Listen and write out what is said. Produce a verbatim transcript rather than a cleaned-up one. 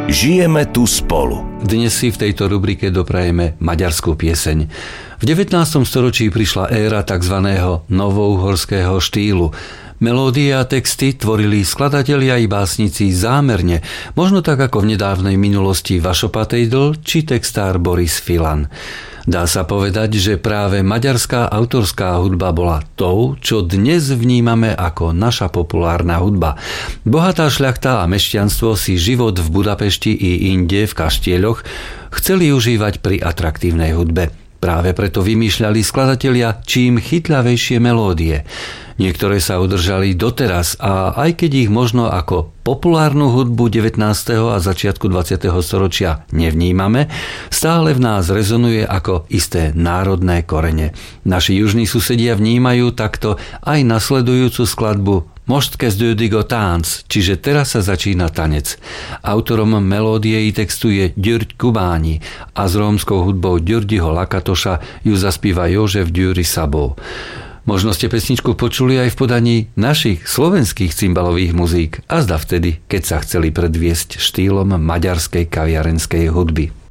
Žijeme tu spolu. Dnes si v tejto rubrike doprajeme maďarskú pieseň. V devätnástom storočí prišla éra tzv. Novouhorského štýlu. Melódie a texty tvorili skladatelia i básnici zámerne, možno tak ako v nedávnej minulosti Vašo Patejdl či textár Boris Filan. Dá sa povedať, že práve maďarská autorská hudba bola tou, čo dnes vnímame ako naša populárna hudba. Bohatá šľachta a mešťanstvo si život v Budapešti i inde v kaštieľoch chceli užívať pri atraktívnej hudbe. Práve preto vymýšľali skladatelia čím chytľavejšie melódie. Niektoré sa udržali doteraz a aj keď ich možno ako populárnu hudbu devätnásteho a začiatku dvadsiateho storočia nevnímame, stále v nás rezonuje ako isté národné korene. Naši južní susedia vnímajú takto aj nasledujúcu skladbu Most kezdődik a tánc, čiže teraz sa začína tanec. Autorom melódie i textu je György Kubányi a s rómskou hudbou Györgyho Lakatoša ju zaspíva Jožef Gyuri Szabó. Možno ste pesničku počuli aj v podaní našich slovenských cymbalových muzík a zda vtedy, keď sa chceli predviesť štýlom maďarskej kaviarenskej hudby.